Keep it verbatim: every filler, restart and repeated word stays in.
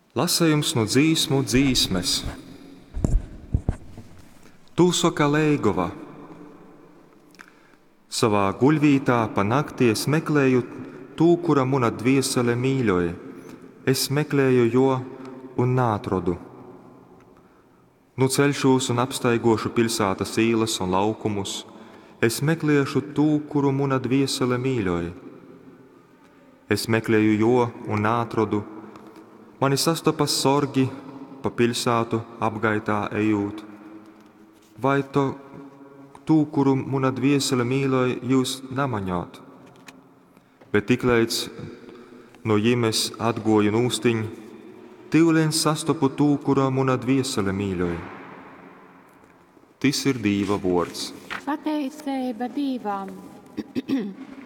Lasējums no dzīsmu dzīsmes. Tūsoka Leigova. Savā guļvītā pa nakti es meklēju tū, kura muna dviesele mīļoja. Es meklēju jo un nātrodu. Nu ceļšos un apstaigošu pilsētas ielas un laukumus. Es meklēšu tū, kuru muna dviesele mīļoja. Es meklēju jo un nātrodu. Mani sastopas sorgi pa pilsētu apgaitā ejūt. Vai to tū, kuru muna dviesele mīloja, jūs namaņāt? Bet tiklīdz no jimes atgoju nūstiņ, tīvlien sastopu tū, kura muna dviesele mīloja. Tas ir Dīva vārds. Pateicība Dīvam.